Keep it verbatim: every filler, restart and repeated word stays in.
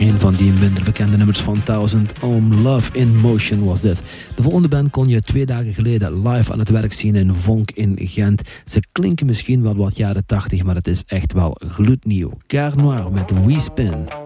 Een van die minder bekende nummers van Thousand Ohm, Love in Motion was dit. De volgende band kon je twee dagen geleden live aan het werk zien in Vonk in Gent. Ze klinken misschien wel wat jaren tachtig, maar het is echt wel gloednieuw. Gare Noir met We Spin.